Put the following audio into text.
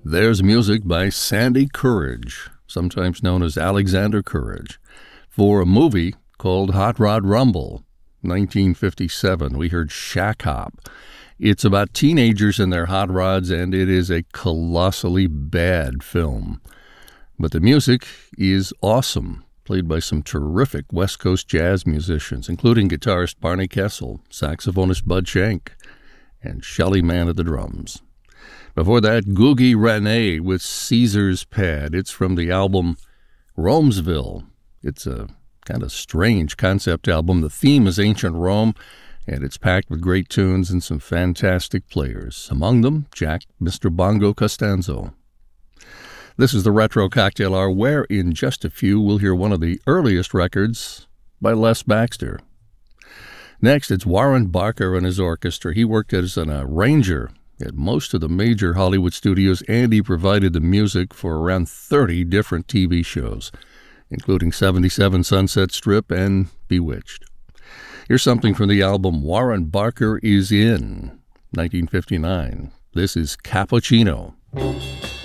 There's music by Sandy Courage, sometimes known as Alexander Courage, for a movie called Hot Rod Rumble, 1957. We heard Shack Hop. It's about teenagers and their hot rods, and it is a colossally bad film. But the music is awesome, played by some terrific West Coast jazz musicians, including guitarist Barney Kessel, saxophonist Bud Shank, and Shelly Manne at the drums. Before that, Googie Rene with Caesar's Pad. It's from the album Romesville. It's a kind of strange concept album. The theme is ancient Rome, and it's packed with great tunes and some fantastic players. Among them, Jack Mr. Bongo Costanzo. This is the Retro Cocktail Hour, where in just a few we'll hear one of the earliest records by Les Baxter. Next, it's Warren Barker and his orchestra. He worked as an arranger at most of the major Hollywood studios, and he provided the music for around 30 different TV shows, including 77 Sunset Strip and Bewitched. Here's something from the album Warren Barker is In, 1959. This is Cappuccino.